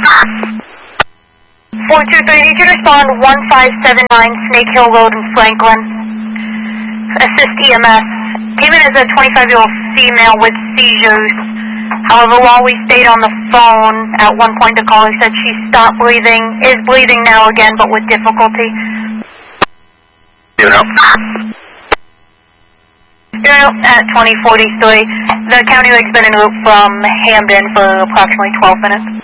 423, need you to respond 1579 Snake Hill Road in Franklin. Assist EMS. Came in as a 25-year-old female with seizures. However, while we stayed on the phone, at one point the caller said she stopped breathing, is breathing now again, but with difficulty. You know? At 2043. The county rig's been en route from Hamden for approximately 12 minutes.